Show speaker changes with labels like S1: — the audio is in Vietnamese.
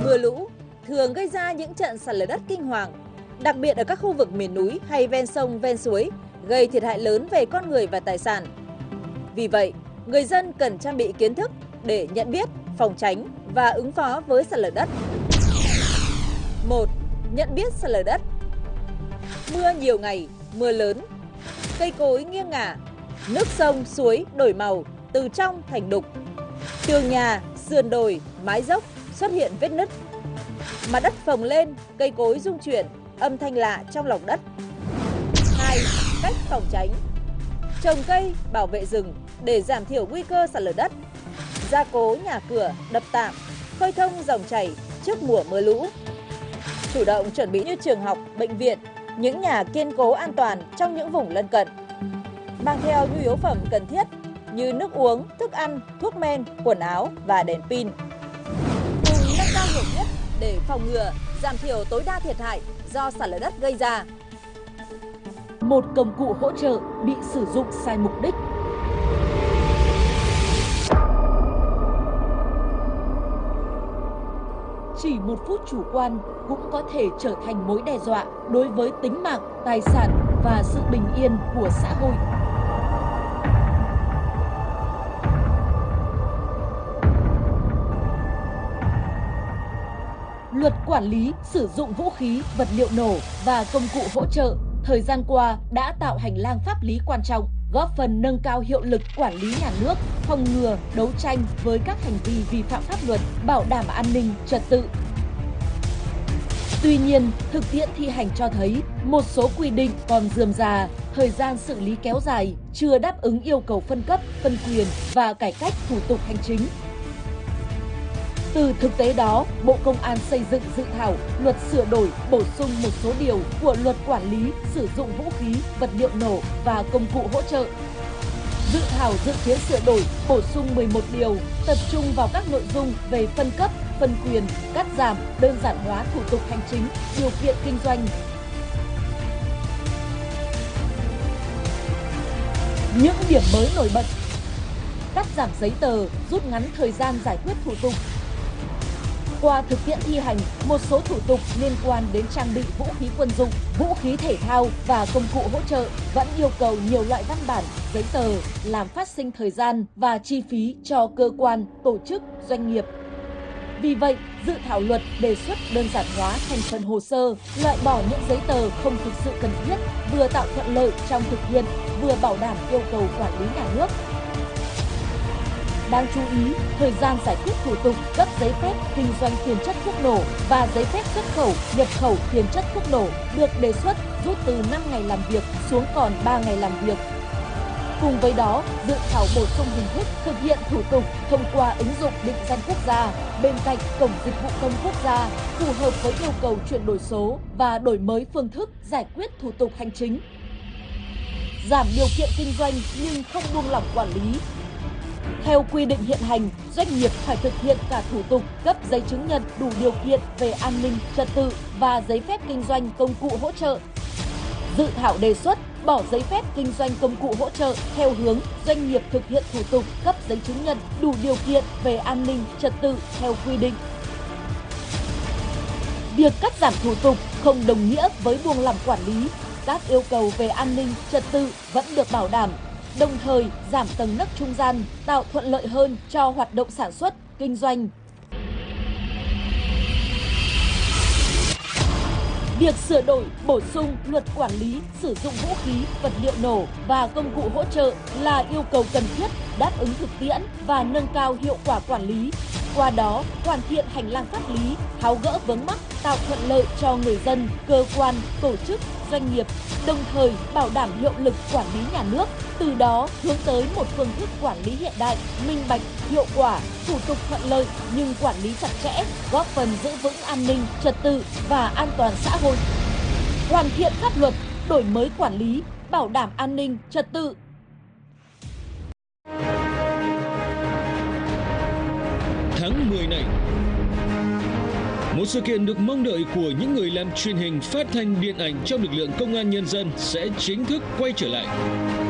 S1: Mưa lũ thường gây ra những trận sạt lở đất kinh hoàng, đặc biệt ở các khu vực miền núi hay ven sông, ven suối, gây thiệt hại lớn về con người và tài sản. Vì vậy, người dân cần trang bị kiến thức để nhận biết, phòng tránh và ứng phó với sạt lở đất. 1. Nhận biết sạt lở đất. Mưa nhiều ngày, mưa lớn, cây cối nghiêng ngả, nước sông, suối đổi màu từ trong thành đục, tường nhà, sườn đồi, mái dốc xuất hiện vết nứt, mặt đất phồng lên, cây cối rung chuyển, âm thanh lạ trong lòng đất. 2. Cách phòng tránh. Trồng cây, bảo vệ rừng để giảm thiểu nguy cơ sạt lở đất, gia cố nhà cửa, đập tạm, khơi thông dòng chảy trước mùa mưa lũ. Chủ động chuẩn bị như trường học, bệnh viện, những nhà kiên cố an toàn trong những vùng lân cận. Mang theo nhu yếu phẩm cần thiết như nước uống, thức ăn, thuốc men, quần áo và đèn pin. Cùng nâng cao hiểu biết để phòng ngừa, giảm thiểu tối đa thiệt hại do sạt lở đất gây ra.
S2: Một công cụ hỗ trợ bị sử dụng sai mục đích. Chỉ một phút chủ quan cũng có thể trở thành mối đe dọa đối với tính mạng, tài sản và sự bình yên của xã hội. Luật quản lý sử dụng vũ khí, vật liệu nổ và công cụ hỗ trợ thời gian qua đã tạo hành lang pháp lý quan trọng, góp phần nâng cao hiệu lực quản lý nhà nước, phòng ngừa, đấu tranh với các hành vi vi phạm pháp luật, bảo đảm an ninh, trật tự. Tuy nhiên, thực tiễn thi hành cho thấy một số quy định còn rườm rà, thời gian xử lý kéo dài, chưa đáp ứng yêu cầu phân cấp, phân quyền và cải cách thủ tục hành chính. Từ thực tế đó, Bộ Công an xây dựng dự thảo luật sửa đổi, bổ sung một số điều của luật quản lý sử dụng vũ khí, vật liệu nổ và công cụ hỗ trợ. Dự thảo dự kiến sửa đổi, bổ sung 11 điều, tập trung vào các nội dung về phân cấp, phân quyền, cắt giảm, đơn giản hóa thủ tục hành chính, điều kiện kinh doanh. Những điểm mới nổi bật: cắt giảm giấy tờ, rút ngắn thời gian giải quyết thủ tục. Qua thực tiễn thi hành, một số thủ tục liên quan đến trang bị vũ khí quân dụng, vũ khí thể thao và công cụ hỗ trợ vẫn yêu cầu nhiều loại văn bản, giấy tờ, làm phát sinh thời gian và chi phí cho cơ quan, tổ chức, doanh nghiệp. Vì vậy, dự thảo luật đề xuất đơn giản hóa thành phần hồ sơ, loại bỏ những giấy tờ không thực sự cần thiết, vừa tạo thuận lợi trong thực hiện, vừa bảo đảm yêu cầu quản lý nhà nước. Đáng chú ý, thời gian giải quyết thủ tục cấp giấy phép kinh doanh tiền chất thuốc nổ và giấy phép xuất khẩu, nhập khẩu tiền chất thuốc nổ được đề xuất rút từ 5 ngày làm việc xuống còn 3 ngày làm việc. Cùng với đó, dự thảo bổ sung hình thức thực hiện thủ tục thông qua ứng dụng định danh quốc gia bên cạnh cổng dịch vụ công quốc gia, phù hợp với yêu cầu chuyển đổi số và đổi mới phương thức giải quyết thủ tục hành chính. Giảm điều kiện kinh doanh nhưng không buông lỏng quản lý. Theo quy định hiện hành, doanh nghiệp phải thực hiện cả thủ tục cấp giấy chứng nhận đủ điều kiện về an ninh, trật tự và giấy phép kinh doanh công cụ hỗ trợ. Dự thảo đề xuất bỏ giấy phép kinh doanh công cụ hỗ trợ theo hướng doanh nghiệp thực hiện thủ tục cấp giấy chứng nhận đủ điều kiện về an ninh, trật tự theo quy định. Việc cắt giảm thủ tục không đồng nghĩa với buông lỏng quản lý. Các yêu cầu về an ninh, trật tự vẫn được bảo đảm, đồng thời giảm tầng nấc trung gian, tạo thuận lợi hơn cho hoạt động sản xuất, kinh doanh. Việc sửa đổi, bổ sung luật quản lý sử dụng vũ khí, vật liệu nổ và công cụ hỗ trợ là yêu cầu cần thiết, đáp ứng thực tiễn và nâng cao hiệu quả quản lý. Qua đó, hoàn thiện hành lang pháp lý, tháo gỡ vướng mắc, tạo thuận lợi cho người dân, cơ quan, tổ chức, doanh nghiệp, đồng thời bảo đảm hiệu lực quản lý nhà nước, từ đó hướng tới một phương thức quản lý hiện đại, minh bạch, hiệu quả, thủ tục thuận lợi nhưng quản lý chặt chẽ, góp phần giữ vững an ninh, trật tự và an toàn xã hội. Hoàn thiện pháp luật, đổi mới quản lý, bảo đảm an ninh, trật tự.
S3: Tháng 10 này, một sự kiện được mong đợi của những người làm truyền hình, phát thanh, điện ảnh trong lực lượng công an nhân dân sẽ chính thức quay trở lại.